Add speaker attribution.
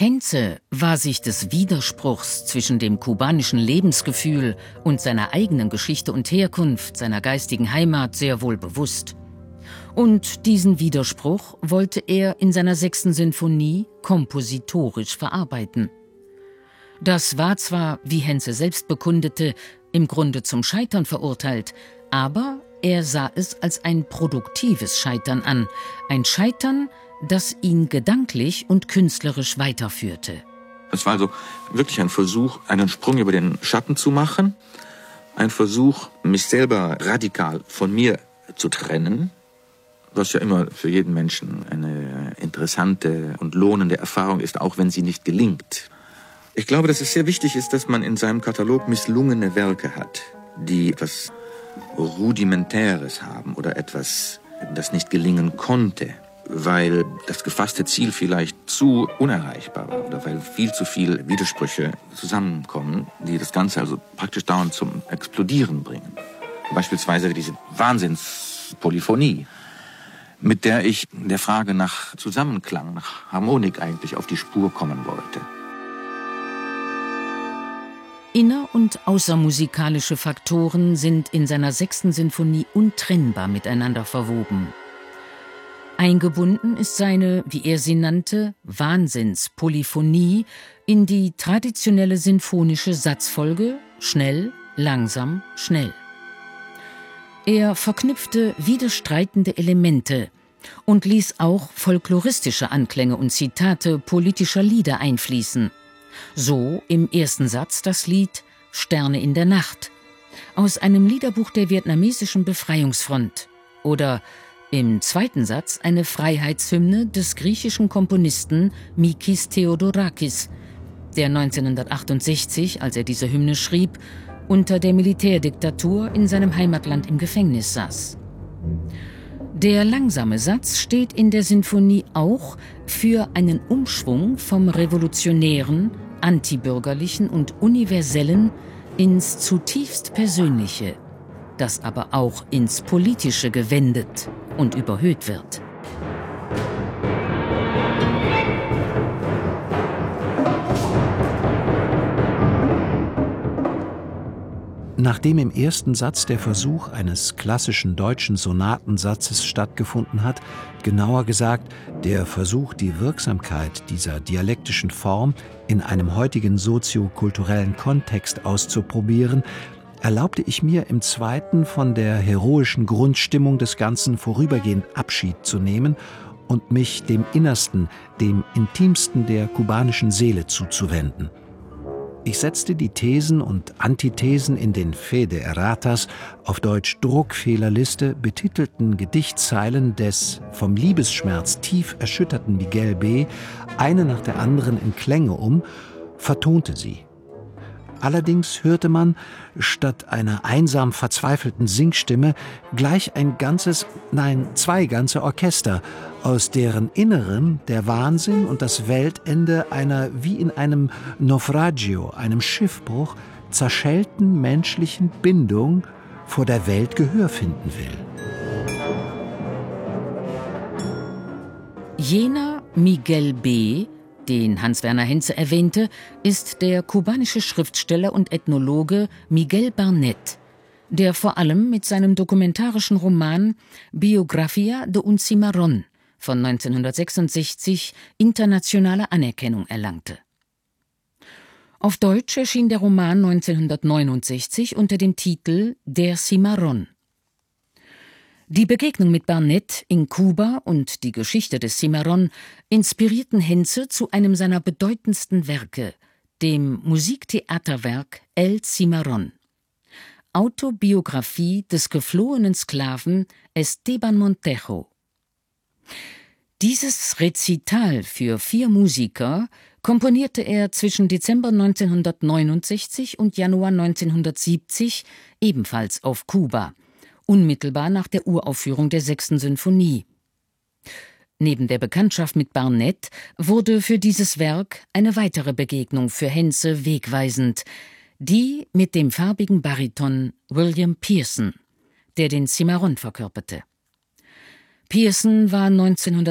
Speaker 1: Henze war sich des Widerspruchs zwischen dem kubanischen Lebensgefühl und seiner eigenen Geschichte und Herkunft, seiner geistigen Heimat, sehr wohl bewusst. Und diesen Widerspruch wollte er in seiner 6. Sinfonie kompositorisch verarbeiten. Das war zwar, wie Henze selbst bekundete, im Grunde zum Scheitern verurteilt, aber er sah es als ein produktives Scheitern an, ein Scheitern, das ihn gedanklich und künstlerisch weiterführte.
Speaker 2: Es war also wirklich ein Versuch, einen Sprung über den Schatten zu machen, ein Versuch, mich selber radikal von mir zu trennen, was ja immer für jeden Menschen eine interessante und lohnende Erfahrung ist, auch wenn sie nicht gelingt. Ich glaube, dass es sehr wichtig ist, dass man in seinem Katalog misslungene Werke hat, die etwas Rudimentäres haben oder etwas, das nicht gelingen konnte, weil das gefasste Ziel vielleicht zu unerreichbar war oder weil viel zu viele Widersprüche zusammenkommen, die das Ganze also praktisch dauernd zum Explodieren bringen. Beispielsweise diese Wahnsinnspolyphonie, mit der ich der Frage nach Zusammenklang, nach Harmonik eigentlich auf die Spur kommen wollte.
Speaker 1: Inner- und außermusikalische Faktoren sind in seiner 6. Sinfonie untrennbar miteinander verwoben. Eingebunden ist seine, wie er sie nannte, Wahnsinnspolyphonie in die traditionelle sinfonische Satzfolge schnell, langsam, schnell. Er verknüpfte widerstreitende Elemente und ließ auch folkloristische Anklänge und Zitate politischer Lieder einfließen. So im ersten Satz das Lied »Sterne in der Nacht« aus einem Liederbuch der vietnamesischen Befreiungsfront oder im zweiten Satz eine Freiheitshymne des griechischen Komponisten Mikis Theodorakis, der 1968, als er diese Hymne schrieb, unter der Militärdiktatur in seinem Heimatland im Gefängnis saß. Der langsame Satz steht in der Sinfonie auch für einen Umschwung vom revolutionären, antibürgerlichen und universellen ins zutiefst Persönliche, das aber auch ins Politische gewendet und überhöht wird.
Speaker 3: Nachdem im ersten Satz der Versuch eines klassischen deutschen Sonatensatzes stattgefunden hat, genauer gesagt der Versuch, die Wirksamkeit dieser dialektischen Form in einem heutigen soziokulturellen Kontext auszuprobieren, erlaubte ich mir im zweiten von der heroischen Grundstimmung des Ganzen vorübergehend Abschied zu nehmen und mich dem Innersten, dem Intimsten der kubanischen Seele zuzuwenden. Ich setzte die Thesen und Antithesen in den Fe de Erratas, auf Deutsch Druckfehlerliste, betitelten Gedichtzeilen des vom Liebesschmerz tief erschütterten Miguel B. eine nach der anderen in Klänge um, vertonte sie. Allerdings hörte man, statt einer einsam verzweifelten Singstimme, gleich ein ganzes, nein, 2 ganze Orchester, aus deren Inneren der Wahnsinn und das Weltende einer wie in einem Naufragio, einem Schiffbruch, zerschellten menschlichen Bindung vor der Welt Gehör finden will.
Speaker 1: Jener Miguel B., den Hans-Werner Henze erwähnte, ist der kubanische Schriftsteller und Ethnologe Miguel Barnet, der vor allem mit seinem dokumentarischen Roman Biografía de un Cimarrón von 1966 internationale Anerkennung erlangte. Auf Deutsch erschien der Roman 1969 unter dem Titel Der Cimarrón. Die Begegnung mit Barnet in Kuba und die Geschichte des Cimarrón inspirierten Henze zu einem seiner bedeutendsten Werke, dem Musiktheaterwerk El Cimarrón. Autobiografie des geflohenen Sklaven Esteban Montejo. Dieses Rezital für 4 Musiker komponierte er zwischen Dezember 1969 und Januar 1970 ebenfalls auf Kuba, unmittelbar nach der Uraufführung der 6. Sinfonie. Neben der Bekanntschaft mit Barnet wurde für dieses Werk eine weitere Begegnung für Henze wegweisend, die mit dem farbigen Bariton William Pearson, der den Cimarrón verkörperte. Pearson war